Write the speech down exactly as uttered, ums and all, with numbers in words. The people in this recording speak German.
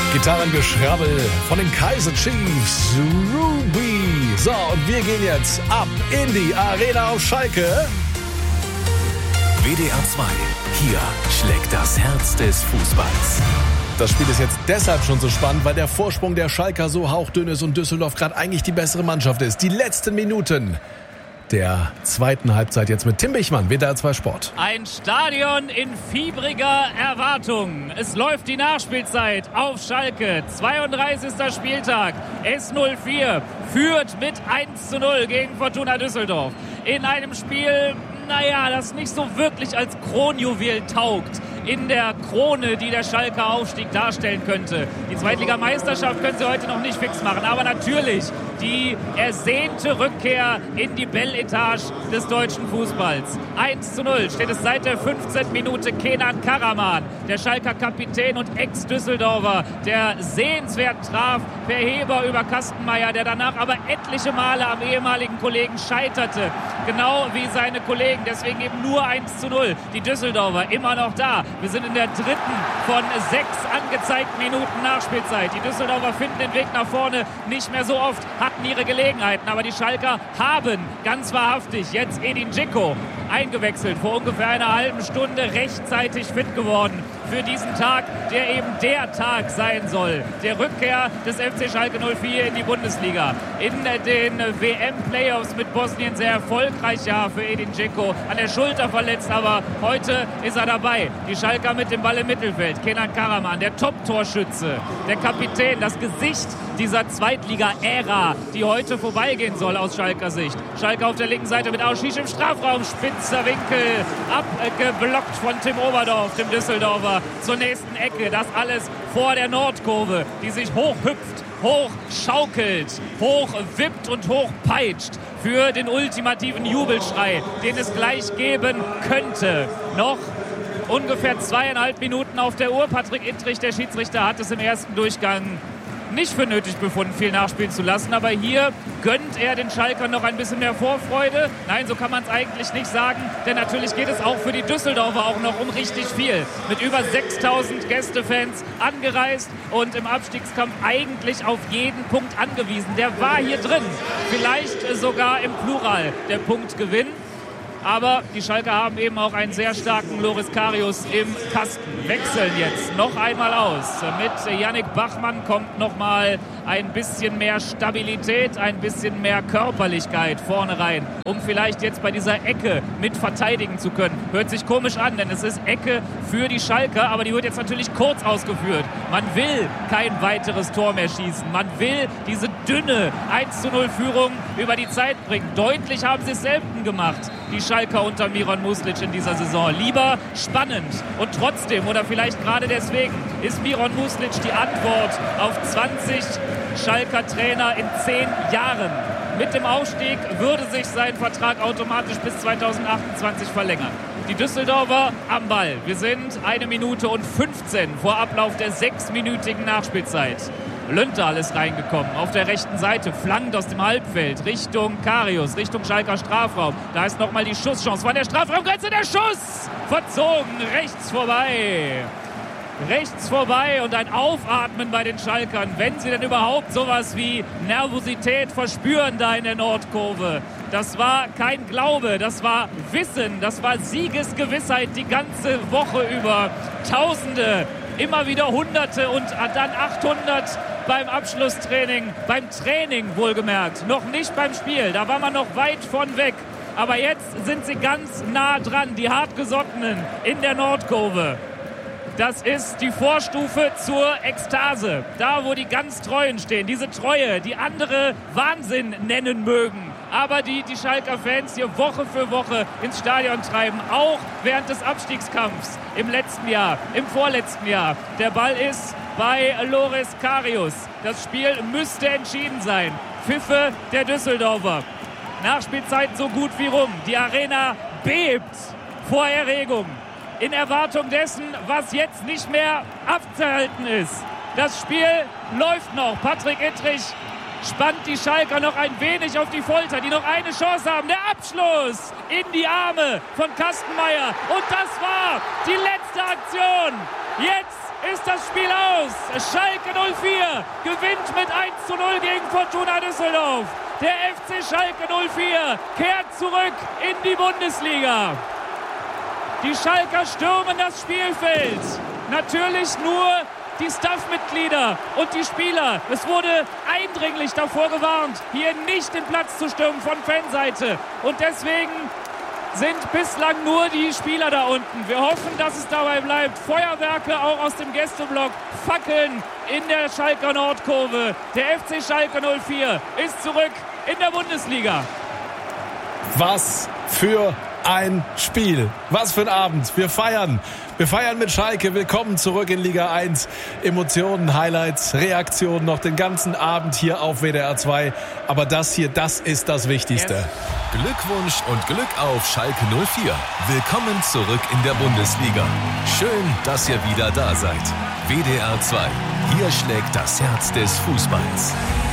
Gitarrengeschrabbel von den Kaiser Chiefs, Ruby. So, und wir gehen jetzt ab in die Arena auf Schalke. W D R zwei, hier schlägt das Herz des Fußballs. Das Spiel ist jetzt deshalb schon so spannend, weil der Vorsprung der Schalker so hauchdünn ist und Düsseldorf gerade eigentlich die bessere Mannschaft ist. Die letzten Minuten der zweiten Halbzeit jetzt mit Tim Bichmann, W D R zwei Sport. Ein Stadion in fiebriger Erwartung. Es läuft die Nachspielzeit auf Schalke. zweiunddreißigster Spieltag. S null vier führt mit eins zu null gegen Fortuna Düsseldorf. In einem Spiel, naja, das nicht so wirklich als Kronjuwel taugt. In der Krone, die der Schalker Aufstieg darstellen könnte. Die Zweitligameisterschaft können sie heute noch nicht fix machen. Aber natürlich die ersehnte Rückkehr in die Bell-Etage des deutschen Fußballs. eins zu null steht es seit der fünfzehnten Minute. Kenan Karaman, der Schalker Kapitän und Ex-Düsseldorfer, der sehenswert traf per Heber über Kastenmeier, der danach aber etliche Male am ehemaligen Kollegen scheiterte. Genau wie seine Kollegen. Deswegen eben nur eins zu null. Die Düsseldorfer immer noch da. Wir sind in der dritten von sechs angezeigten Minuten Nachspielzeit. Die Düsseldorfer finden den Weg nach vorne nicht mehr so oft, hatten ihre Gelegenheiten, aber die Schalker haben ganz wahrhaftig jetzt Edin Dzeko eingewechselt, vor ungefähr einer halben Stunde rechtzeitig fit geworden für diesen Tag, der eben der Tag sein soll, der Rückkehr des F C Schalke null vier in die Bundesliga. In den W M-Playoffs mit Bosnien sehr erfolgreich, ja, für Edin Dzeko, an der Schulter verletzt, aber heute ist er dabei. Die Schalker mit dem Ball im Mittelfeld. Kenan Karaman, der Top-Torschütze, der Kapitän, das Gesicht dieser Zweitliga-Ära, die heute vorbeigehen soll aus Schalker Sicht. Schalke auf der linken Seite mit Auschisch im Strafraum, spitzer Winkel, abgeblockt von Tim Oberdorf, dem Düsseldorfer, zur nächsten Ecke. Das alles vor der Nordkurve, die sich hochhüpft, hoch schaukelt, hoch wippt und hoch peitscht für den ultimativen Jubelschrei, den es gleich geben könnte. Noch ungefähr zweieinhalb Minuten auf der Uhr. Patrick Ittrich, der Schiedsrichter, hat es im ersten Durchgang nicht für nötig befunden, viel nachspielen zu lassen. Aber hier gönnt er den Schalkern noch ein bisschen mehr Vorfreude. Nein, so kann man es eigentlich nicht sagen. Denn natürlich geht es auch für die Düsseldorfer auch noch um richtig viel. Mit über sechstausend Gästefans angereist und im Abstiegskampf eigentlich auf jeden Punkt angewiesen. Der war hier drin. Vielleicht sogar im Plural der Punktgewinn. Aber die Schalker haben eben auch einen sehr starken Loris Karius im Kasten. Wechseln jetzt noch einmal aus. Mit Yannick Bachmann kommt noch mal ein bisschen mehr Stabilität, ein bisschen mehr Körperlichkeit vorne rein, um vielleicht jetzt bei dieser Ecke mit verteidigen zu können. Hört sich komisch an, denn es ist Ecke für die Schalker, aber die wird jetzt natürlich kurz ausgeführt. Man will kein weiteres Tor mehr schießen. Man will diese dünne eins zu null Führung über die Zeit bringen. Deutlich haben sie es selten gemacht, die Schalker unter Miron Muslic in dieser Saison. Lieber spannend. Und trotzdem, oder vielleicht gerade deswegen, ist Miron Muslic die Antwort auf zwanzig Schalker Trainer in zehn Jahren. Mit dem Aufstieg würde sich sein Vertrag automatisch bis zweitausendachtundzwanzig verlängern. Die Düsseldorfer am Ball. Wir sind eine Minute und fünfzehn vor Ablauf der sechsminütigen Nachspielzeit. Löntal ist reingekommen, auf der rechten Seite, flankt aus dem Halbfeld, Richtung Karius, Richtung Schalker Strafraum. Da ist nochmal die Schusschance von der Strafraumgrenze, der Schuss! Verzogen, rechts vorbei. Rechts vorbei und ein Aufatmen bei den Schalkern, wenn sie denn überhaupt sowas wie Nervosität verspüren da in der Nordkurve. Das war kein Glaube, das war Wissen, das war Siegesgewissheit die ganze Woche über. Tausende, immer wieder Hunderte und dann achthundert beim Abschlusstraining, beim Training wohlgemerkt, noch nicht beim Spiel, da war man noch weit von weg. Aber jetzt sind sie ganz nah dran, die Hartgesottenen in der Nordkurve. Das ist die Vorstufe zur Ekstase. Da, wo die ganz Treuen stehen. Diese Treue, die andere Wahnsinn nennen mögen. Aber die die Schalker Fans hier Woche für Woche ins Stadion treiben. Auch während des Abstiegskampfs im letzten Jahr, im vorletzten Jahr. Der Ball ist bei Loris Karius. Das Spiel müsste entschieden sein. Pfiffe der Düsseldorfer. Nachspielzeit so gut wie rum. Die Arena bebt vor Erregung. In Erwartung dessen, was jetzt nicht mehr abzuhalten ist. Das Spiel läuft noch. Patrick Ittrich spannt die Schalker noch ein wenig auf die Folter, die noch eine Chance haben. Der Abschluss in die Arme von Kastenmeier. Und das war die letzte Aktion. Jetzt ist das Spiel aus. Schalke null vier gewinnt mit eins zu null gegen Fortuna Düsseldorf. Der F C Schalke null vier kehrt zurück in die Bundesliga. Die Schalker stürmen das Spielfeld. Natürlich nur die Staffmitglieder und die Spieler. Es wurde eindringlich davor gewarnt, hier nicht den Platz zu stürmen von Fanseite. Und deswegen sind bislang nur die Spieler da unten. Wir hoffen, dass es dabei bleibt. Feuerwerke auch aus dem Gästeblock, Fackeln in der Schalker Nordkurve. Der F C Schalke null vier ist zurück in der Bundesliga. Was für ein Spiel. Was für ein Abend. Wir feiern. Wir feiern mit Schalke. Willkommen zurück in Liga eins. Emotionen, Highlights, Reaktionen noch den ganzen Abend hier auf W D R zwei. Aber das hier, das ist das Wichtigste. Yes. Glückwunsch und Glück auf Schalke null vier. Willkommen zurück in der Bundesliga. Schön, dass ihr wieder da seid. W D R zwei. Hier schlägt das Herz des Fußballs.